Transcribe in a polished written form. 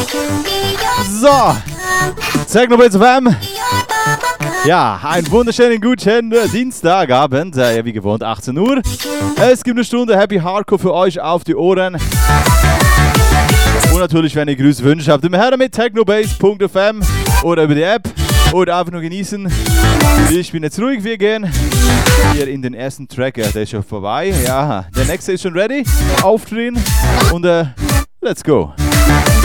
So, Technobase FM. Ja, einen wunderschönen guten Dienstagabend, wie gewohnt 18 Uhr. Es gibt eine Stunde Happy Hardcore für euch auf die Ohren. Und natürlich, wenn ihr Grüße wünscht habt, immer her mit technobase.fm oder über die App oder einfach nur genießen. Ich bin jetzt ruhig, wir gehen hier in den ersten Track, der ist schon vorbei. Ja, der nächste ist schon ready, aufdrehen und let's go.